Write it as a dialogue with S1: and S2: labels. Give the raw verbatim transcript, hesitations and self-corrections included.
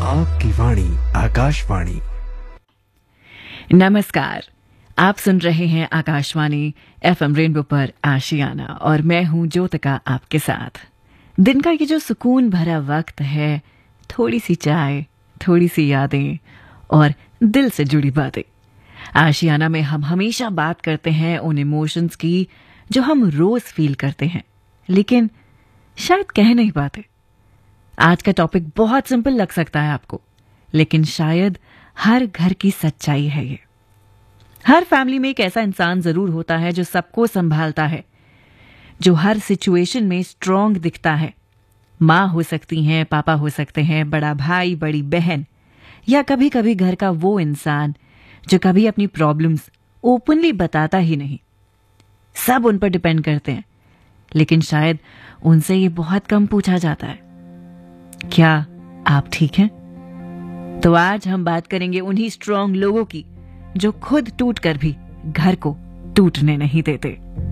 S1: आपकी वाणी आकाशवाणी।
S2: नमस्कार, आप सुन रहे हैं आकाशवाणी एफएम रेनबो पर आशियाना और मैं हूं ज्योतिका आपके साथ। दिन का ये जो सुकून भरा वक्त है, थोड़ी सी चाय, थोड़ी सी यादें और दिल से जुड़ी बातें। आशियाना में हम हमेशा बात करते हैं उन इमोशंस की जो हम रोज फील करते हैं लेकिन शायद कह नहीं पाते। आज का टॉपिक बहुत सिंपल लग सकता है आपको, लेकिन शायद हर घर की सच्चाई है ये। हर फैमिली में एक ऐसा इंसान जरूर होता है जो सबको संभालता है, जो हर सिचुएशन में स्ट्रांग दिखता है। माँ हो सकती हैं, पापा हो सकते हैं, बड़ा भाई, बड़ी बहन, या कभी कभी घर का वो इंसान जो कभी अपनी प्रॉब्लम्स ओपनली बताता ही नहीं। सब उन पर डिपेंड करते हैं, लेकिन शायद उनसे ये बहुत कम पूछा जाता है, क्या आप ठीक हैं? तो आज हम बात करेंगे उन्हीं स्ट्रांग लोगों की जो खुद टूट कर भी घर को टूटने नहीं देते।